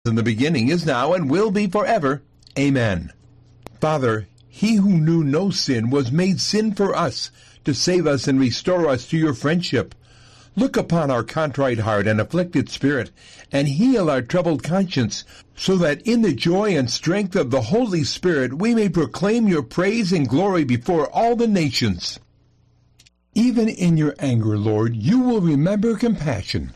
in the beginning, is now, and will be forever. Amen. Father, he who knew no sin was made sin for us, to save us and restore us to your friendship. Look upon our contrite heart and afflicted spirit, and heal our troubled conscience, so that in the joy and strength of the Holy Spirit we may proclaim your praise and glory before all the nations. Even in your anger, Lord, you will remember compassion.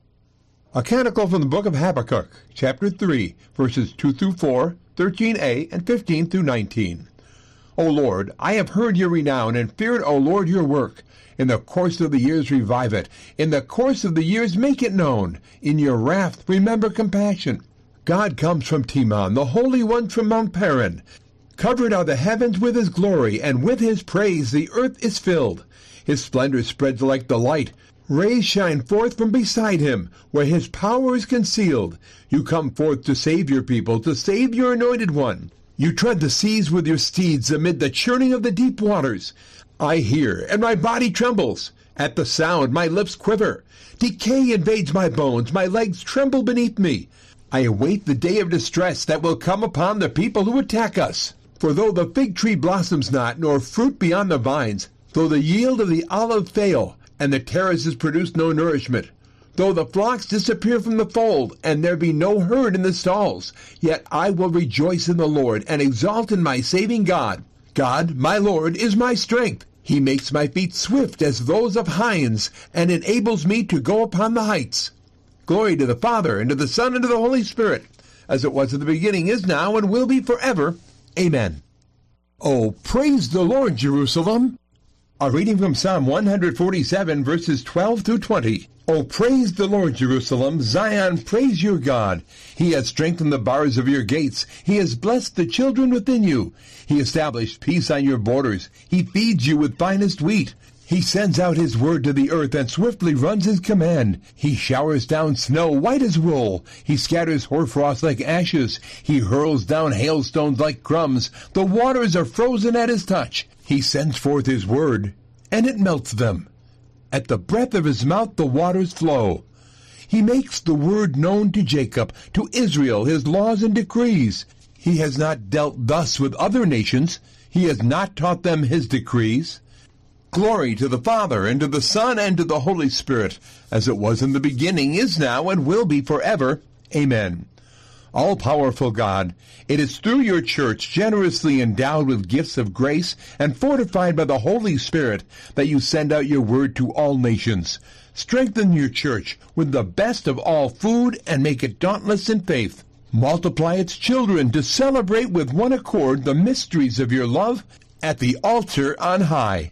A canticle from the book of Habakkuk, chapter 3, verses 2 through 4, 13a, and 15 through 19. O Lord, I have heard your renown, and feared, O Lord, your work. In the course of the years revive it. In the course of the years make it known. In your wrath remember compassion. God comes from Teman, the Holy One from Mount Paran. Covered are the heavens with his glory, and with his praise the earth is filled. His splendor spreads like the light. Rays shine forth from beside him, where his power is concealed. You come forth to save your people, to save your anointed one. You tread the seas with your steeds amid the churning of the deep waters. I hear, and my body trembles. At the sound, my lips quiver. Decay invades my bones, my legs tremble beneath me. I await the day of distress that will come upon the people who attack us. For though the fig tree blossoms not, nor fruit be on the vines, though the yield of the olive fail, and the terraces produce no nourishment, though the flocks disappear from the fold, and there be no herd in the stalls, yet I will rejoice in the Lord, and exalt in my saving God. God, my Lord, is my strength. He makes my feet swift as those of hinds, and enables me to go upon the heights. Glory to the Father, and to the Son, and to the Holy Spirit, as it was in the beginning, is now, and will be forever. Amen. Oh, praise the Lord, Jerusalem! A reading from Psalm 147, verses 12 through 20. Oh, praise the Lord, Jerusalem. Zion, praise your God. He has strengthened the bars of your gates. He has blessed the children within you. He established peace on your borders. He feeds you with finest wheat. He sends out his word to the earth and swiftly runs his command. He showers down snow white as wool. He scatters hoarfrost like ashes. He hurls down hailstones like crumbs. The waters are frozen at his touch. He sends forth his word, and it melts them. At the breath of his mouth the waters flow. He makes the word known to Jacob, to Israel his laws and decrees. He has not dealt thus with other nations. He has not taught them his decrees. Glory to the Father, and to the Son, and to the Holy Spirit, as it was in the beginning, is now, and will be forever. Amen. All-powerful God, it is through your church, generously endowed with gifts of grace and fortified by the Holy Spirit, that you send out your word to all nations. Strengthen your church with the best of all food and make it dauntless in faith. Multiply its children to celebrate with one accord the mysteries of your love at the altar on high.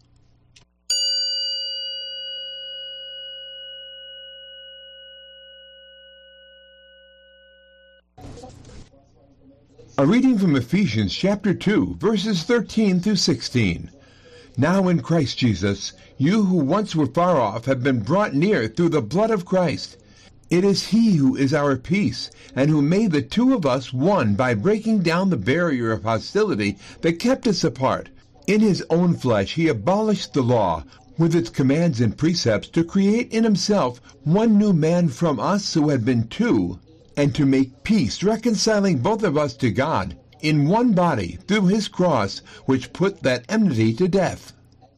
A reading from Ephesians chapter 2, verses 13 through 16. Now in Christ Jesus, you who once were far off have been brought near through the blood of Christ. It is he who is our peace, and who made the two of us one by breaking down the barrier of hostility that kept us apart. In his own flesh he abolished the law, with its commands and precepts, to create in himself one new man from us who had been two, and to make peace, reconciling both of us to God, in one body, through his cross, which put that enmity to death.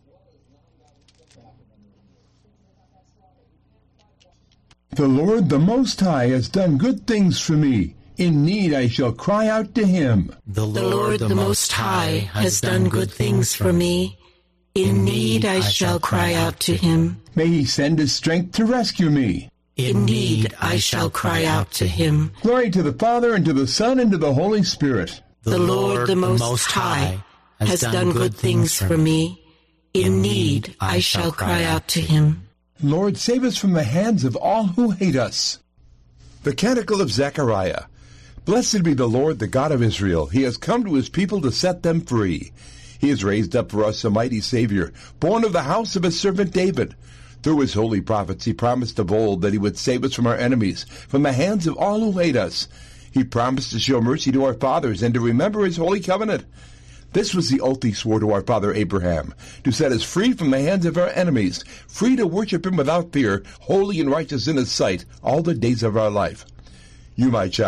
The Lord the Most High has done good things for me. In need I shall cry out to him. The Lord the Most High has done good things for me. In need I shall cry out to him. May he send his strength to rescue me. In need I shall cry out to him. Glory to the Father, and to the Son, and to the Holy Spirit. The Lord the Most High has done good things for me. In need I shall cry out to him. Lord, save us from the hands of all who hate us. The Canticle of Zechariah. Blessed be the Lord, the God of Israel. He has come to his people to set them free. He has raised up for us a mighty Savior, born of the house of his servant David. Through his holy prophets he promised of old that he would save us from our enemies, from the hands of all who hate us. He promised to show mercy to our fathers and to remember his holy covenant. This was the oath he swore to our father Abraham, to set us free from the hands of our enemies, free to worship him without fear, holy and righteous in his sight, all the days of our life. You, my child,